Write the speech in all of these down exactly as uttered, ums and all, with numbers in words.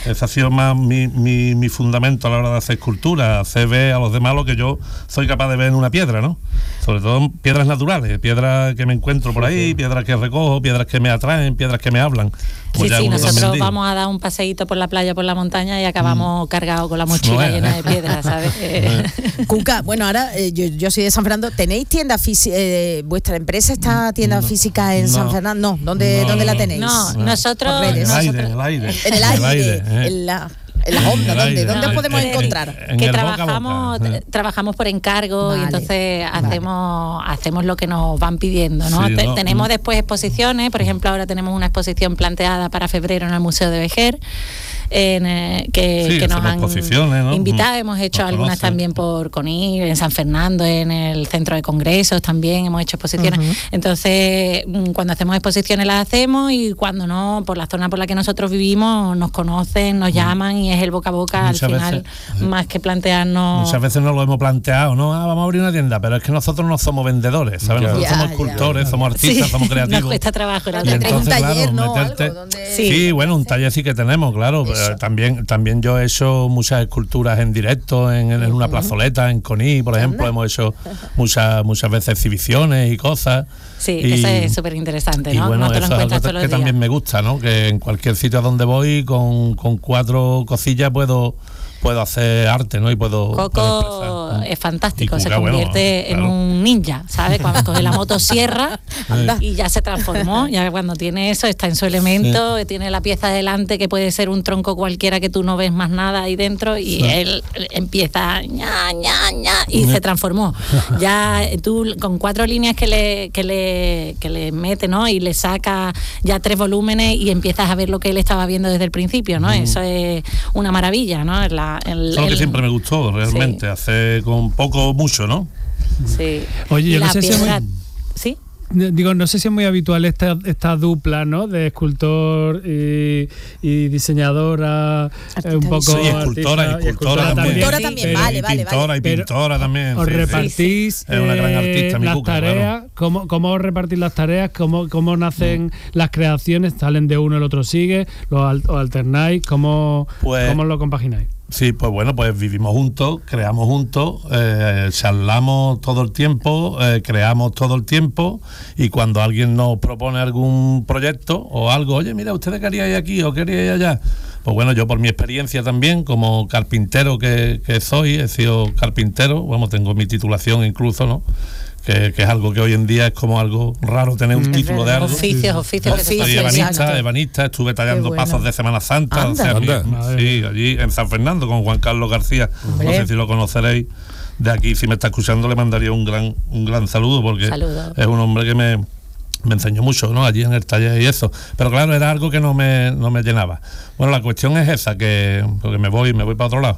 Ese ha sido más mi, mi, mi fundamento a la hora de hacer escultura, hacer ver a los demás lo que yo soy capaz de ver en una piedra, ¿no? Sobre todo piedras naturales, piedras que me encuentro por ahí, piedras que recojo, piedras que me atraen, piedras que me hablan. Sí, sí, nosotros vamos a dar un paseíto por la playa, por la montaña y acabamos mm. cargados con la mochila no llena de piedras, ¿sabes? Cuca, bueno, ahora eh, yo, yo soy de San Fernando. ¿Tenéis tienda física? Eh, ¿Vuestra empresa está tienda no, física en no, San Fernando? No, ¿dónde, no, ¿dónde la tenéis? No, no. nosotros... En el aire, nosotros, en el aire. En el aire, en, el aire, eh. en la... En las ondas, ¿dónde, ¿dónde no, podemos en, encontrar? En, en que trabajamos boca, boca. trabajamos por encargo vale, y entonces hacemos vale. hacemos lo que nos van pidiendo, ¿no? Sí, Te, no tenemos no. después exposiciones, por ejemplo, ahora tenemos una exposición planteada para febrero en el Museo de Vejer. En, eh, que, sí, que nos han ¿no? invitado, hemos hecho nos algunas conocen. También por CONIR, en San Fernando, en el centro de congresos también hemos hecho exposiciones. Uh-huh. Entonces, cuando hacemos exposiciones las hacemos y cuando no, por la zona por la que nosotros vivimos, nos conocen, nos uh-huh. llaman y es el boca a boca muchas al final, veces, más que plantearnos... Muchas veces nos lo hemos planteado, ¿no? Ah, vamos a abrir una tienda, pero es que nosotros no somos vendedores, ¿sabes? Nosotros ya, somos escultores, ya. somos artistas, sí, somos creativos. Nos cuesta trabajo. Y entonces, un taller, claro, ¿no? Meterte... ¿Algo? ¿Dónde... Sí. sí, bueno, un taller sí que tenemos, claro. También, también yo he hecho muchas esculturas en directo en, en una plazoleta, en Coní, por ejemplo, hemos hecho muchas muchas veces exhibiciones y cosas. Sí, y, eso es súper interesante, ¿no? Y bueno, no te lo eso es algo que, que también me gusta, ¿no? Que en cualquier sitio a donde voy, con, con cuatro cosillas puedo... puedo hacer arte, ¿no? Y puedo... Coco puedo es fantástico, Cuca, se convierte bueno, claro. en un ninja, ¿sabes? Cuando coge la motosierra y ya se transformó, ya cuando tiene eso, está en su elemento, sí. tiene la pieza delante que puede ser un tronco cualquiera que tú no ves más nada ahí dentro y sí. él empieza ña, ña, ña, y sí. se transformó. Ya tú con cuatro líneas que le, que le, que le mete, ¿no? Y le saca ya tres volúmenes y empiezas a ver lo que él estaba viendo desde el principio, ¿no? Mm. Eso es una maravilla, ¿no? La, El, Eso es lo que siempre me gustó, realmente, sí. hacer con poco o mucho, ¿no? Sí. Oye, yo y no la sé piedra, si es muy, ¿sí? Digo, no sé si es muy habitual esta, esta dupla, ¿no? De escultor y, y diseñadora, eh, un poco... Sí, escultora, artista, y escultora también. Escultora también, pero, vale, y vale, pintora, vale. y pintora también. Os sí, repartís sí. Es una gran artista, mi las Cuca, tareas, claro. ¿cómo, ¿cómo os repartís las tareas? ¿Cómo, cómo nacen mm. las creaciones? ¿Salen de uno, el otro sigue? ¿Lo alternáis? ¿Cómo, pues, ¿cómo lo compagináis? Sí, pues bueno, pues vivimos juntos, creamos juntos, eh, charlamos todo el tiempo, eh, creamos todo el tiempo y cuando alguien nos propone algún proyecto o algo, oye, mira, ¿ustedes queríais aquí o queríais allá? Pues bueno, yo por mi experiencia también, como carpintero que, que soy, he sido carpintero, bueno, tengo mi titulación incluso, ¿no? Que, que es algo que hoy en día es como algo raro tener un mm, título de algo. Oficios, oficios. Soy ebanista, ebanista, estuve tallando bueno. pasos de Semana Santa. Anda, o sea, anda. Sí, allí en San Fernando con Juan Carlos García. Hombre. No sé si lo conoceréis. De aquí, si me está escuchando, le mandaría un gran un gran saludo porque Saludo. es un hombre que me... me enseñó mucho, ¿no? Allí en el taller y eso. Pero claro, era algo que no me, no me llenaba. Bueno, la cuestión es esa, que porque me voy, me voy para otro lado.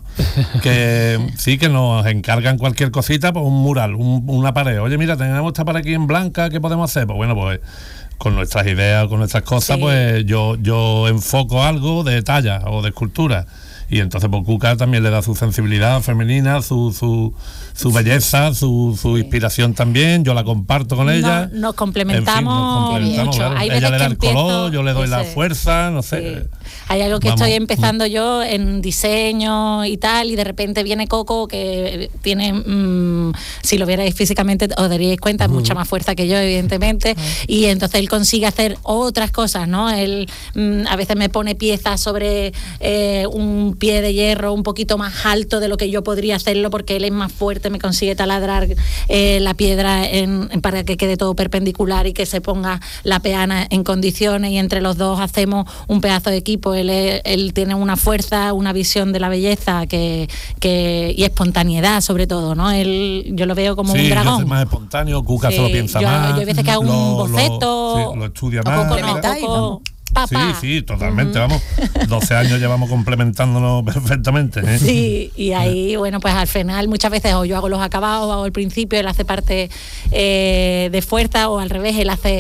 Que sí que nos encargan cualquier cosita, pues un mural, un, una pared. Oye, mira, tenemos esta pared aquí en blanca, ¿qué podemos hacer? Pues bueno, pues con nuestras ideas, con nuestras cosas, sí. pues yo, yo enfoco algo de talla o de escultura. Y entonces pues Cuca también le da su sensibilidad femenina, su su, su belleza, su, su inspiración también, yo la comparto con no, ella. Nos complementamos, en fin, nos complementamos claro. Ella le da el color, yo le doy ese, la fuerza, no sé. Sí. Hay algo que Vamos. estoy empezando yo en diseño y tal, y de repente viene Coco que tiene, mmm, si lo vierais físicamente os daríais cuenta, uh-huh. mucha más fuerza que yo, evidentemente, uh-huh. y entonces él consigue hacer otras cosas, ¿no? Él mmm, a veces me pone piezas sobre eh, un pie de hierro un poquito más alto de lo que yo podría hacerlo porque él es más fuerte, me consigue taladrar eh, la piedra en, en, para que quede todo perpendicular y que se ponga la peana en condiciones, y entre los dos hacemos un pedazo de equipo. Él, es, él tiene una fuerza, una visión de la belleza que, que y espontaneidad sobre todo, ¿no? Él, yo lo veo como sí, un dragón. Es más espontáneo, Cuca sí, se lo piensa yo, más. Yo hay veces que hago lo, un boceto. Lo, sí, lo estudia más. Poco, no, poco, Papá. Sí, sí, totalmente, uh-huh. vamos, doce años llevamos complementándonos perfectamente, ¿eh? Sí, y ahí, bueno, pues al final muchas veces o yo hago los acabados, o hago el principio, él hace parte eh, de fuerza, o al revés, él hace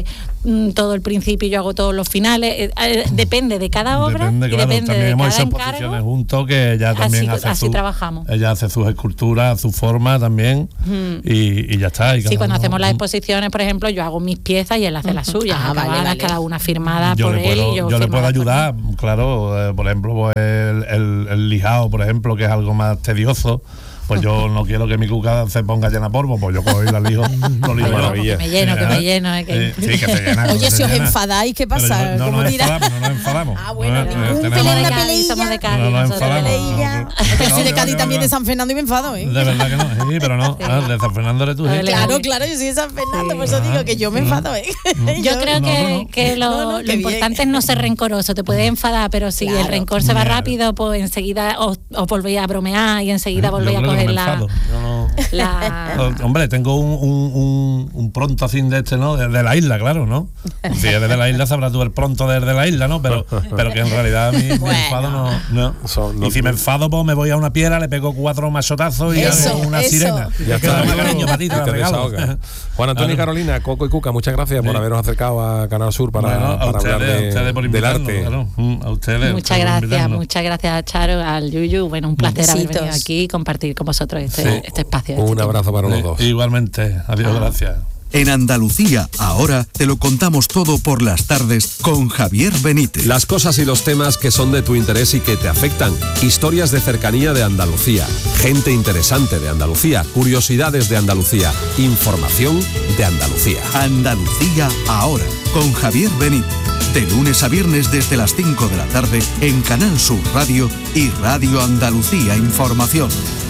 mm, todo el principio y yo hago todos los finales. Eh, eh, depende de cada obra depende, y claro, depende también de hemos cada hecho encargo. exposiciones juntos que ella también así, hace así su, trabajamos. Ella hace sus esculturas, su forma también mm. y, y ya está. Y sí, cuando uno, hacemos las exposiciones, por ejemplo, yo hago mis piezas y él hace las suyas, ah, acabadas, vale, vale. cada una firmada yo por le él puedo, y yo yo le puedo ayudar, por claro, eh, por ejemplo, pues el, el, el lijado, por ejemplo, que es algo más tedioso. Pues yo no quiero que mi cuca se ponga llena de polvo, pues yo cojo y la lijo, lo lijo yo. Que me lleno, que me lleno. Eh, que... Sí, que se llena. Oye, si os llena. enfadáis, ¿qué pasa? Yo, no, nos enfadamos, no nos enfadamos. Ah, bueno, no, ningún tenemos... pelea, una peleilla. Somos de Cádiz, no nos nosotros enfadamos. Yo soy de Cádiz también, de San Fernando y me enfado, ¿eh? De verdad que no, sí, pero no. Ah, de San Fernando eres tú. ¿sí? Claro, claro, yo soy de San Fernando, sí. por eso digo que yo me enfado, ¿eh? Yo creo que, que lo, no, no, lo importante es no ser rencoroso. Te puedes enfadar, pero si claro. el rencor se va rápido, pues enseguida os, os volvéis a bromear y enseguida volvéis a coger la... La... Hombre, tengo un, un, un, un pronto así de este, ¿no? Desde la isla, claro, ¿no? Si es desde la isla sabrás tú el pronto desde la isla, ¿no? Pero, pero que en realidad a mí bueno. me enfado no. no. Son, no y si me enfado, pues me voy a una piedra, le pego cuatro machotazos y eso, hago una eso. sirena. Ya está. Que cariño para ti, te la regalo. Juan Antonio y Carolina, Coco y Cuca, muchas gracias sí. por habernos acercado a Canal Sur para, bueno, para ustedes, hablar de, ustedes por del arte. Claro. A ustedes. Muchas gracias, muchas gracias a Charo, al Yuyu. Bueno, un placer Besitos. haber venido aquí y compartir con vosotros este, sí. este espacio. Un este abrazo para los dos. Igualmente, adiós, ah. gracias. En Andalucía, ahora, te lo contamos todo por las tardes con Javier Benítez. Las cosas y los temas que son de tu interés y que te afectan. Historias de cercanía de Andalucía. Gente interesante de Andalucía. Curiosidades de Andalucía. Información de Andalucía. Andalucía, ahora, con Javier Benítez. De lunes a viernes desde las cinco de la tarde en Canal Sur Radio y Radio Andalucía Información.